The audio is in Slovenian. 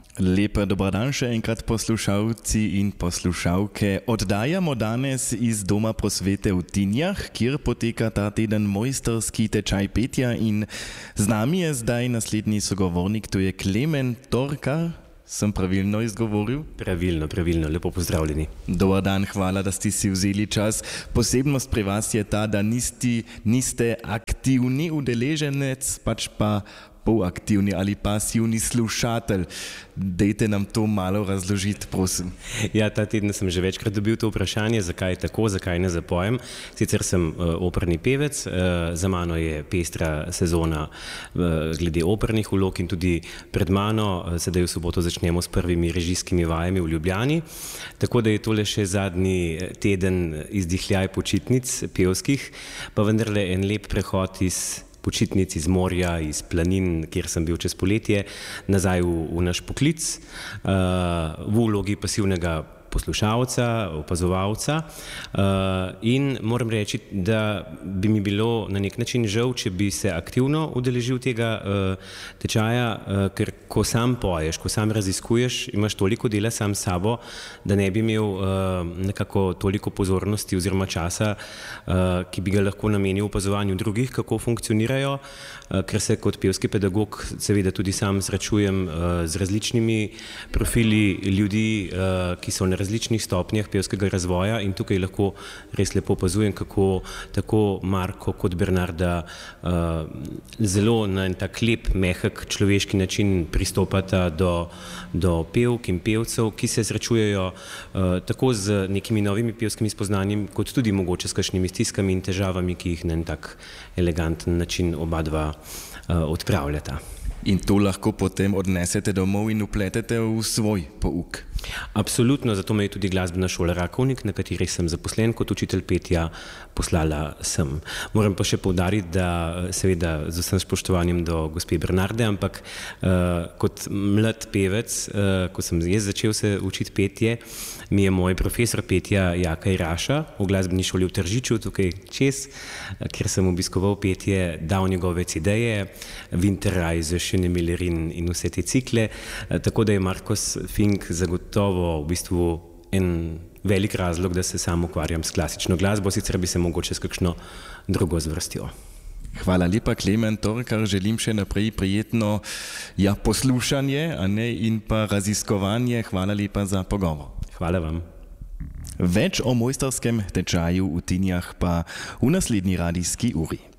Lepa dobrodan še enkrat poslušalci in poslušalke. Oddajamo danes iz Doma prosvete v Tinjah, kjer poteka ta teden mojsterski tečaj petja in z nami je zdaj naslednji sogovornik, to je Klemen Torkar. Sem pravilno izgovoril? Pravilno, lepo pozdravljeni. Dobar dan, hvala, da ste si vzeli čas. Posebnost pri vas je ta, da niste aktivni udeleženec, pač pa polaktivni ali pasivni slušatelj. Dejte nam to malo razložiti, prosim. Ja, ta teden sem že večkrat dobil to vprašanje, zakaj tako, zakaj ne zapojem. Sicer sem operni pevec, za mano je pestra sezona glede opernih vlog in tudi pred mano, sedaj v soboto začnemo s prvimi režijskimi vajami v Ljubljani. Tako da je tole še zadnji teden izdihljaj počitnic pevskih, pa vendarle en lep prehod iz počitnic, iz morja, iz planin, kjer sem bil čez poletje, nazaj v naš poklic, v vlogi pasivnega poslušalca, opazovalca, in moram reči, da bi mi bilo na nek način žal, če bi se aktivno udeležil tega tečaja, ker ko sam poješ, ko sam raziskuješ, imaš toliko dela sam s sabo, da ne bi imel nekako toliko pozornosti oziroma časa, ki bi ga lahko namenil opazovanju drugih, kako funkcionirajo, ker se kot pevski pedagog seveda tudi sam srečujem z različnimi profili ljudi, ki so na različnih stopnjah pevskega razvoja, in tukaj lahko res lepo opazujem, kako tako Marko kot Bernarda zelo na en tak lep, mehek človeški način pristopata do pevk in pevcev, ki se srečujejo tako z nekimi novimi pevskimi spoznanji, kot tudi mogoče s kakšnimi stiskami in težavami, ki jih na en tak eleganten način oba dva odpravljata. In to lahko potem odnesete domov in vpletete v svoj pouk. Absolutno, zato me je tudi glasbena šola Rakovnik, na kateri sem zaposlen kot učitelj petja, poslala sem. Moram pa še poudariti, da seveda z vsem spoštovanjem do gospe Bernarde, ampak kot mlad pevec, ko sem jaz začel se učiti petje, mi je moj profesor petja Jakaj Raša v glasbeni šoli v Tržiču, tukaj čez, kjer sem obiskoval petje, dal njegove CD-je, Winterreise, Schöne Millerin in vse te cikle, tako da je Markus Fink zagotovo v bistvu en velik razlog, da se sam ukvarjam s klasično glasbo, sicer bi se mogoče s kakšno drugo zvrstjo. Hvala lepa, Klemen Torkar, želim še naprej prijetno poslušanje, in pa raziskovanje. Hvala lepa za pogovor. Hvala vam. Več o mojsterskem tečaju v Tinjah pa v naslednji radijski uri.